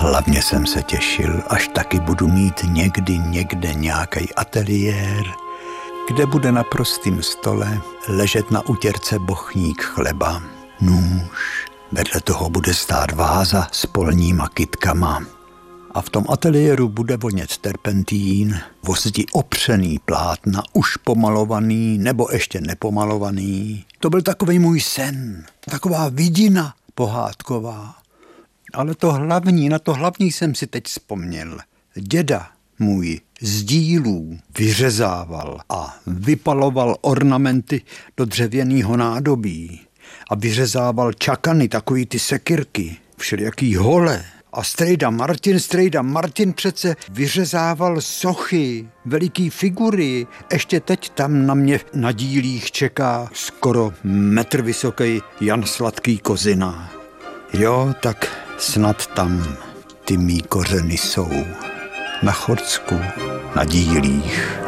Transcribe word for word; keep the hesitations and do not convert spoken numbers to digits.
Hlavně jsem se těšil, až taky budu mít někdy někde nějaký ateliér, kde bude na prostým stole ležet na utěrce bochník chleba, nůž, vedle toho bude stát váza s polníma kytkama. A v tom ateliéru bude vonět terpentín, vozdi opřený plátna, už pomalovaný nebo ještě nepomalovaný. To byl takovej můj sen, taková vidina pohádková. Ale to hlavní, na to hlavní jsem si teď vzpomněl. Děda můj z dílů vyřezával a vypaloval ornamenty do dřevěného nádobí a vyřezával čakany, takový ty sekyrky, všelijaký hole. A strejda Martin, strejda Martin přece vyřezával sochy, veliký figury. Ještě teď tam na mě na dílích čeká skoro metr vysoký Jan Sladký Kozina. Jo, tak snad tam ty mý kořeny jsou. Na Chodsku, na dílích.